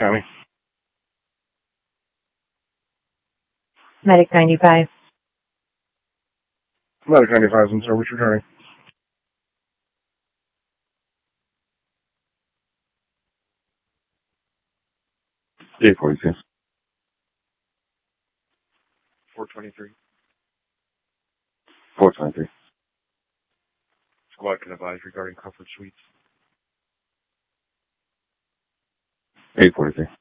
County. Medic 95. Medic 95, sir. What's returning? 842. 423. 423. Squad can advise regarding Comfort Suites. 843.